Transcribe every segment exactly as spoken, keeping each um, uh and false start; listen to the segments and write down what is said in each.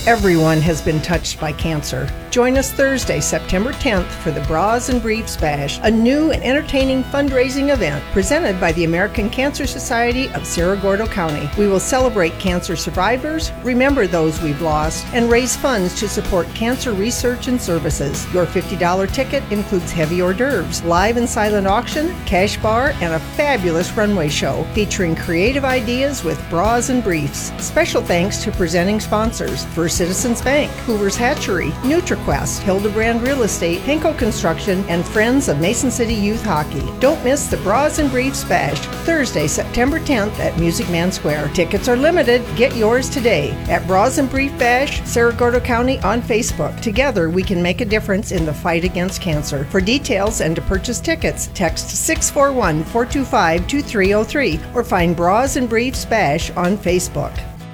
Everyone has been touched by cancer. Join us Thursday, September tenth for the Bras and Briefs Bash, a new and entertaining fundraising event presented by the American Cancer Society of Cerro Gordo County. We will celebrate cancer survivors, remember those we've lost, and raise funds to support cancer research and services. Your fifty dollars ticket includes heavy hors d'oeuvres, live and silent auction, cash bar, and a fabulous runway show featuring creative ideas with Bras and Briefs. Special thanks to presenting sponsors: First Citizens Bank, Hoover's Hatchery, NutriQuest, Hildebrand Real Estate, Henko Construction, and Friends of Mason City Youth Hockey. Don't miss the Bras and Briefs Bash, Thursday, September tenth at Music Man Square. Tickets are limited. Get yours today at Bras and Brief Bash, Cerro Gordo County on Facebook. Together, we can make a difference in the fight against cancer. For details and to purchase tickets, text six four one, four two five, two three zero three or find Bras and Briefs Bash on Facebook.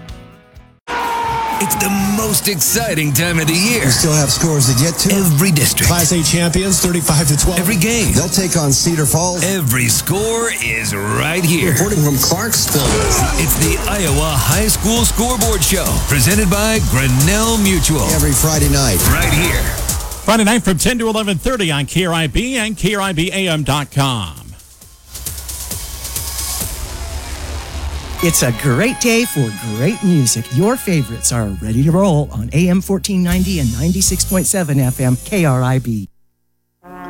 It's the most exciting time of the year. We still have scores to get to. Every district. Class A champions, thirty-five to twelve. Every game. They'll take on Cedar Falls. Every score is right here. Reporting from Clarksville. It's the Iowa High School Scoreboard Show, presented by Grinnell Mutual. Every Friday night. Right here. Friday night from ten to eleven thirty on K R I B and K R I B A M dot com. It's a great day for great music. Your favorites are ready to roll on A M fourteen ninety and ninety-six point seven F M K R I B.